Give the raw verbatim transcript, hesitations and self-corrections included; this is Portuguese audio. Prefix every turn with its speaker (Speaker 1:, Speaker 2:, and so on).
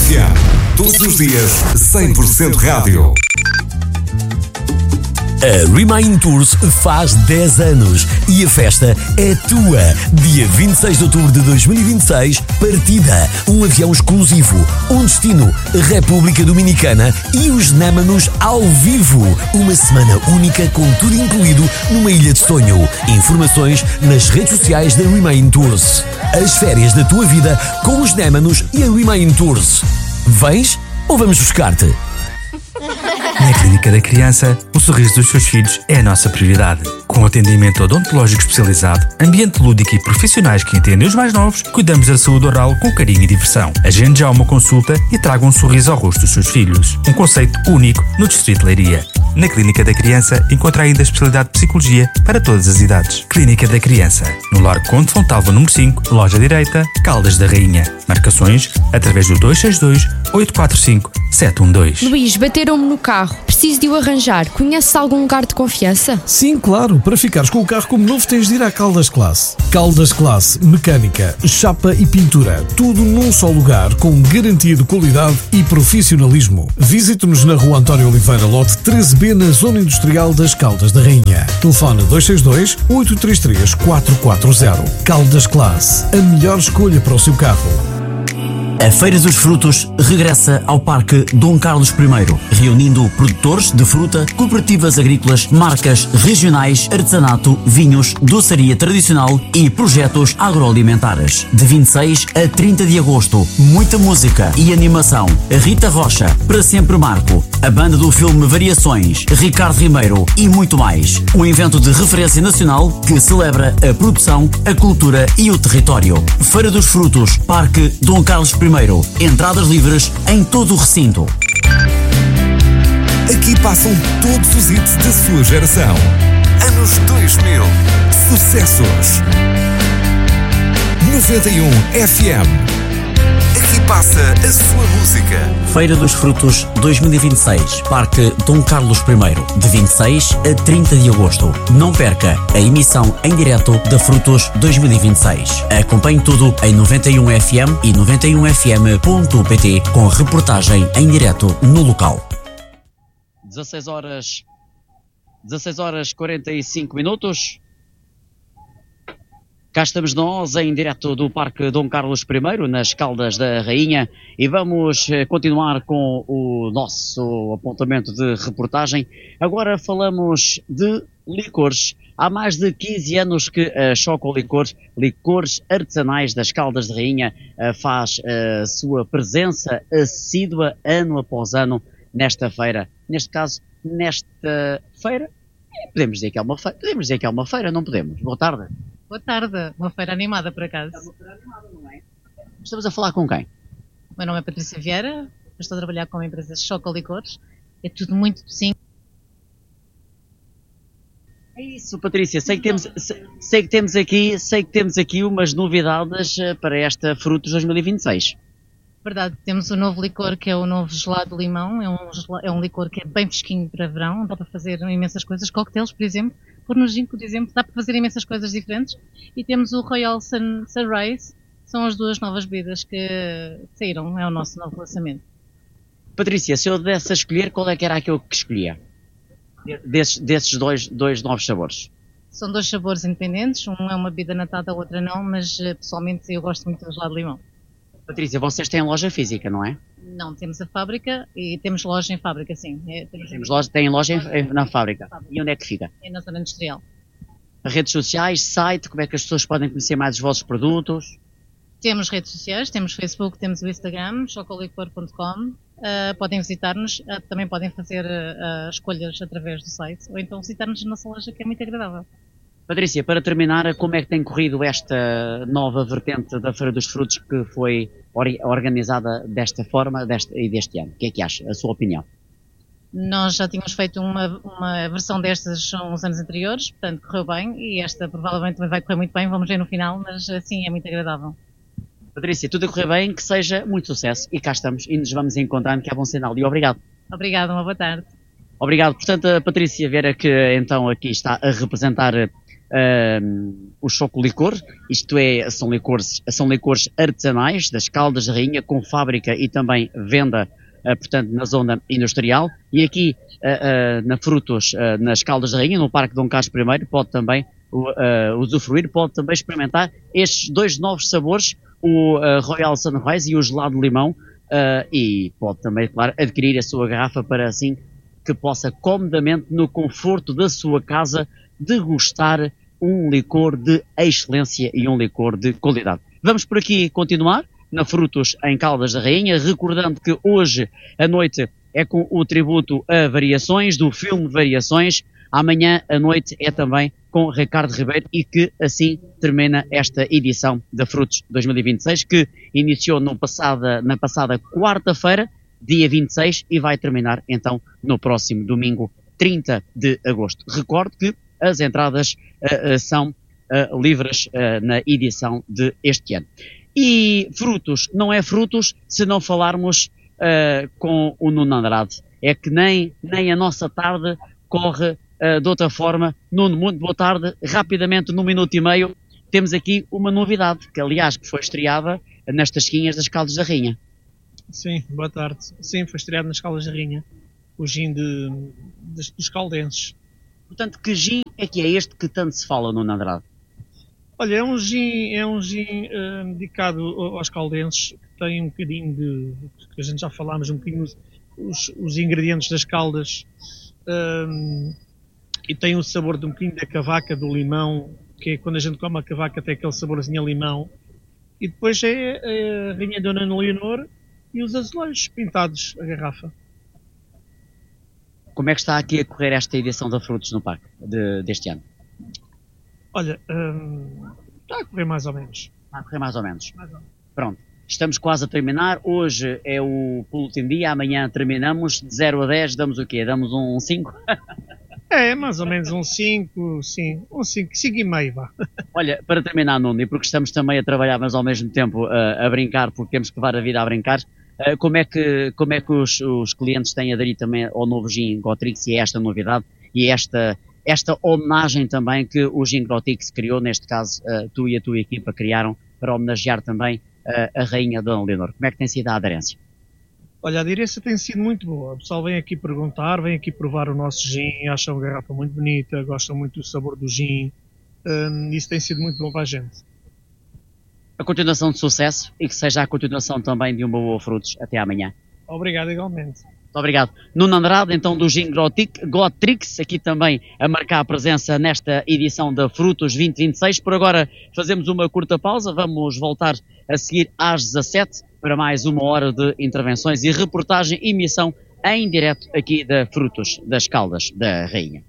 Speaker 1: F M. Todos os dias, cem por cento rádio.
Speaker 2: A Remind Tours faz dez anos e a festa é tua. Dia vinte e seis de outubro de dois mil e vinte e seis, partida. Um avião exclusivo. Um destino, República Dominicana e os Némanos ao vivo. Uma semana única com tudo incluído numa ilha de sonho. Informações nas redes sociais da Remind Tours. As férias da tua vida com os Némanos e a Remind Tours. Vens ou vamos buscar-te?
Speaker 3: Na Clínica da Criança, o sorriso dos seus filhos é a nossa prioridade. Com atendimento odontológico especializado, ambiente lúdico e profissionais que entendem os mais novos, cuidamos da saúde oral com carinho e diversão. Agende já uma consulta e traga um sorriso ao rosto dos seus filhos. Um conceito único no Distrito de Leiria. Na Clínica da Criança, encontra ainda a especialidade de Psicologia para todas as idades. Clínica da Criança, no Largo Conde Fontalva número cinco, loja direita, Caldas da Rainha. Marcações através do dois seis dois, oito quatro cinco, sete um dois.
Speaker 4: Luís, bateram-me no carro. Preciso de o arranjar. Conheces algum lugar de confiança?
Speaker 5: Sim, claro. Para ficares com o carro como novo tens de ir à Caldas Classe. Caldas Classe, mecânica, chapa e pintura. Tudo num só lugar com garantia de qualidade e profissionalismo. Visite-nos na Rua António Oliveira, lote treze B, na Zona Industrial das Caldas da Rainha. Telefone dois seis dois, oito três três, quatro quatro zero. Caldas Classe, a melhor escolha para o seu carro.
Speaker 2: A Feira dos Frutos regressa ao Parque Dom Carlos primeiro, reunindo produtores de fruta, cooperativas agrícolas, marcas regionais, artesanato, vinhos, doçaria tradicional e projetos agroalimentares. De vinte e seis a trinta de agosto, muita música e animação. Rita Rocha, Para Sempre Marco, a banda do filme Variações, Ricardo Ribeiro e muito mais. Um evento de referência nacional que celebra a produção, a cultura e o território. Feira dos Frutos, Parque Dom Carlos primeiro. Entradas livres em todo o recinto.
Speaker 1: Aqui passam todos os hits da sua geração. Anos dois mil. Sucessos. noventa e um F M. Aqui passa a sua música.
Speaker 2: Feira dos Frutos dois mil e vinte e seis, Parque Dom Carlos primeiro, de vinte e seis a trinta de agosto. Não perca a emissão em direto da Frutos dois mil e vinte e seis. Acompanhe tudo em noventa e um F M e noventa e um F M ponto P T com reportagem em direto no local.
Speaker 6: dezasseis horas, dezasseis horas quarenta e cinco minutos. Cá estamos nós em direto do Parque Dom Carlos primeiro, nas Caldas da Rainha, e vamos continuar com o nosso apontamento de reportagem. Agora falamos de licores. Há mais de quinze anos que a Choco Licores, licores artesanais das Caldas da Rainha, faz a sua presença assídua ano após ano nesta feira. Neste caso, nesta feira, podemos dizer que é uma feira, podemos dizer que é uma feira, não podemos? Boa tarde.
Speaker 7: Boa tarde, uma feira animada por acaso.
Speaker 6: É uma feira animada, não é? Estamos a falar com quem?
Speaker 7: O meu nome é Patrícia Vieira, estou a trabalhar com a empresa Choco Licores. É tudo muito docinho.
Speaker 6: É isso, Patrícia, sei que temos, sei, sei que temos aqui, sei que temos aqui umas novidades para esta Frutos dois mil e vinte e seis.
Speaker 7: Verdade, temos o novo licor que é o novo gelado de limão, é um, gelado, é um licor que é bem fresquinho para verão, dá para fazer imensas coisas, coquetéis, por exemplo, por no gin, por exemplo, dá para fazer imensas coisas diferentes. E temos o Royal Sun, Sunrise, são as duas novas bebidas que saíram, é o nosso novo lançamento.
Speaker 6: Patrícia, se eu desse a escolher, qual é que era aquilo que escolhia? Desses, desses dois, dois novos sabores?
Speaker 7: São dois sabores independentes, um é uma bebida natada, a outra não, mas pessoalmente eu gosto muito do gelado de limão.
Speaker 6: Patrícia, vocês têm loja física, não é?
Speaker 7: Não, temos a fábrica e temos loja em fábrica, sim. É, temos
Speaker 6: temos loja, têm loja em, na fábrica. fábrica. E onde é que fica?
Speaker 7: É na zona industrial.
Speaker 6: Redes sociais, site, como é que as pessoas podem conhecer mais os vossos produtos?
Speaker 7: Temos redes sociais, temos Facebook, temos o Instagram, chocolicor ponto com. Uh, podem visitar-nos, uh, também podem fazer uh, escolhas através do site ou então visitar-nos na nossa loja, que é muito agradável.
Speaker 6: Patrícia, para terminar, como é que tem corrido esta nova vertente da Feira dos Frutos que foi organizada desta forma deste, e deste ano? O que é que acha? A sua opinião?
Speaker 7: Nós já tínhamos feito uma, uma versão destas uns anos anteriores, portanto correu bem, e esta provavelmente também vai correr muito bem, vamos ver no final, mas assim é muito agradável.
Speaker 6: Patrícia, tudo a correr bem, que seja muito sucesso, e cá estamos e nos vamos encontrando, que é bom sinal, e obrigado.
Speaker 7: Obrigado, uma boa tarde.
Speaker 6: Obrigado, portanto, a Patrícia Vieira, que então aqui está a representar uh, o Chocolicor, isto é, são licores, são licores artesanais das Caldas da Rainha, com fábrica e também venda, uh, portanto, na zona industrial. E aqui, uh, uh, na Frutos, uh, nas Caldas da Rainha, no Parque Dom Carlos I, pode também uh, usufruir, pode também experimentar estes dois novos sabores, o uh, Royal Sunrise e o gelado de limão, uh, e pode também, claro, adquirir a sua garrafa para assim que possa comodamente, no conforto da sua casa, degustar um licor de excelência e um licor de qualidade. Vamos por aqui continuar, na Frutos, em Caldas da Rainha, recordando que hoje à noite é com o tributo a Variações, do filme Variações. Amanhã à noite é também com Ricardo Ribeiro, e que assim termina esta edição da Frutos dois mil e vinte e seis, que iniciou no passada, na passada quarta-feira, dia vinte e seis, e vai terminar então no próximo domingo, trinta de agosto. Recordo que as entradas uh, uh, são uh, livres uh, na edição de este ano. E Frutos não é Frutos se não falarmos uh, com o Nuno Andrade. É que nem, nem a nossa tarde corre uh, de outra forma. Nuno, muito boa tarde. Rapidamente, num minuto e meio, temos aqui uma novidade, que aliás que foi estreada nas tasquinhas das Caldas da Rainha.
Speaker 8: Sim, boa tarde. Sim, foi estreado nas Caldas da Rainha, o gin de, de, dos caldenses.
Speaker 6: Portanto, que gin é que é este que tanto se fala no Andrade?
Speaker 8: Olha, é um gin, é um gin uh, dedicado aos caldenses, que tem um bocadinho de, que a gente já falámos, um bocadinho os, os ingredientes das caldas, um, e tem o sabor de um bocadinho da cavaca, do limão, que é quando a gente come a cavaca tem aquele saborzinho a limão. E depois é, é a Rainha Dona Leonor e os azulejos pintados, a garrafa.
Speaker 6: Como é que está aqui a correr esta edição da Frutos no Parque de, deste ano?
Speaker 8: Olha, hum, está a correr mais ou menos.
Speaker 6: Está a correr mais ou menos.
Speaker 8: Mais ou menos.
Speaker 6: Pronto, estamos quase a terminar. Hoje é o último dia, amanhã terminamos. De zero a dez damos o quê? Damos um cinco?
Speaker 8: É, mais ou menos um cinco, sim. Um cinco, cinco e meio, vá.
Speaker 6: Olha, para terminar, Nuno, e porque estamos também a trabalhar, mas ao mesmo tempo uh, a brincar, porque temos que levar a vida a brincar, uh, como é que, como é que os, os clientes têm aderido também ao novo gin Gotrix, e é esta novidade, e esta, esta homenagem também que o gin Gotrix criou, neste caso uh, tu e a tua equipa criaram, para homenagear também uh, a Rainha Dona Leonor. Como é que tem sido a aderência?
Speaker 8: Olha, a aderência tem sido muito boa. O pessoal vem aqui perguntar, vem aqui provar o nosso gin, acham a garrafa muito bonita, gostam muito do sabor do gin. Um, isso tem sido muito bom para a gente.
Speaker 6: A continuação de sucesso, e que seja a continuação também de um bom Frutos. Até amanhã.
Speaker 8: Obrigado, igualmente.
Speaker 6: Muito obrigado. Nuno Andrade, então, do gin Gotrix, aqui também a marcar a presença nesta edição da Frutos vinte e vinte e seis. Por agora fazemos uma curta pausa, vamos voltar a seguir às dezassete para mais uma hora de intervenções e reportagem e emissão em direto aqui da Frutos das Caldas da Rainha.